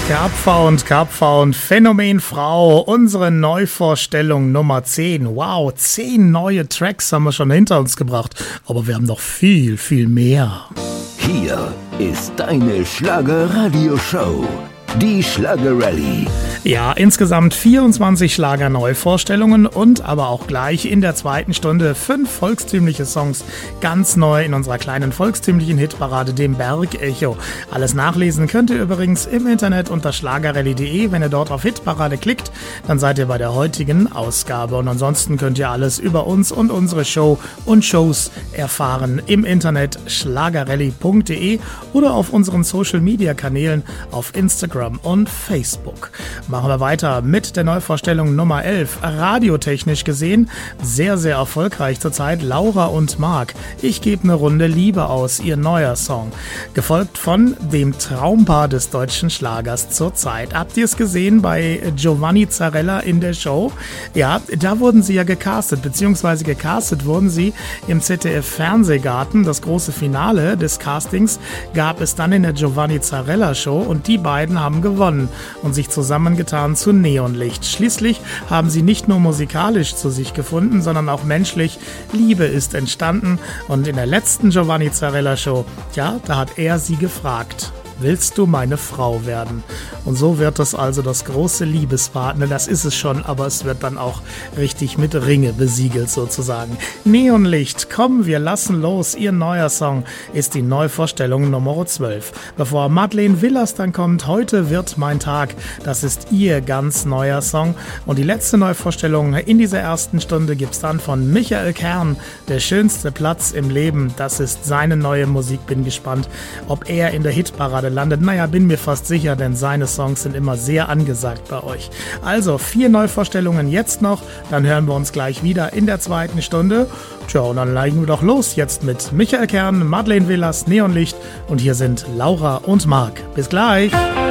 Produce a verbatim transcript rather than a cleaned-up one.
Carpfound, Carpfound, Phänomen Frau, unsere Neuvorstellung Nummer zehn. Wow, zehn neue Tracks haben wir schon hinter uns gebracht, aber wir haben noch viel, viel mehr. Hier ist deine Schlagerradio-Show, die Schlagerrallye. Ja, insgesamt vierundzwanzig Schlager-Neuvorstellungen und aber auch gleich in der zweiten Stunde fünf volkstümliche Songs ganz neu in unserer kleinen volkstümlichen Hitparade, dem Bergecho. Alles nachlesen könnt ihr übrigens im Internet unter schlagerrallye punkt de. Wenn ihr dort auf Hitparade klickt, dann seid ihr bei der heutigen Ausgabe. Und ansonsten könnt ihr alles über uns und unsere Show und Shows erfahren im Internet schlagerrallye punkt de oder auf unseren Social-Media-Kanälen auf Instagram und Facebook. Machen wir weiter mit der Neuvorstellung Nummer elf. Radiotechnisch gesehen sehr, sehr erfolgreich zurzeit. Laura und Marc. Ich gebe eine Runde Liebe aus, ihr neuer Song. Gefolgt von dem Traumpaar des deutschen Schlagers zurzeit. Habt ihr es gesehen bei Giovanni Zarella in der Show? Ja, da wurden sie ja gecastet, beziehungsweise gecastet wurden sie im Z D F-Fernsehgarten. Das große Finale des Castings gab es dann in der Giovanni Zarella Show und die beiden haben gewonnen und sich zusammen getan zu Neonlicht. Schließlich haben sie nicht nur musikalisch zu sich gefunden, sondern auch menschlich. Liebe ist entstanden und in der letzten Giovanni Zarella Show, ja, da hat er sie gefragt: Willst du meine Frau werden? Und so wird das also das große Liebespaar. Ne, das ist es schon, aber es wird dann auch richtig mit Ringe besiegelt sozusagen. Neonlicht, komm, wir lassen los. Ihr neuer Song ist die Neuvorstellung Nummer zwölf. Bevor Madeleine Villas dann kommt, heute wird mein Tag. Das ist ihr ganz neuer Song. Und die letzte Neuvorstellung in dieser ersten Stunde gibt's dann von Michael Kern. Der schönste Platz im Leben. Das ist seine neue Musik. Bin gespannt, ob er in der Hitparade landet. Naja, bin mir fast sicher, denn seine Songs sind immer sehr angesagt bei euch. Also, vier Neuvorstellungen jetzt noch, dann hören wir uns gleich wieder in der zweiten Stunde. Tja, und dann legen wir doch los jetzt mit Michael Kern, Madeleine Villas, Neonlicht und hier sind Laura und Marc. Bis gleich!